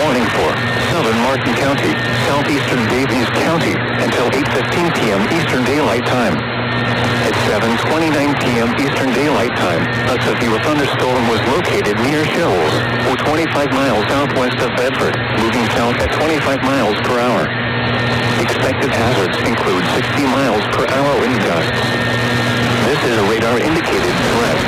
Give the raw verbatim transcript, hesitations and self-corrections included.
warning for southern Martin County, southeastern Davies County, until eight fifteen p.m. Eastern Daylight Time. At seven twenty-nine p.m. Eastern Daylight Time, a severe thunderstorm was located near Shoals, or twenty-five miles southwest of Bedford, moving south at twenty-five miles per hour. Expected hazards include sixty miles per hour wind gusts. This is a radar-indicated threat.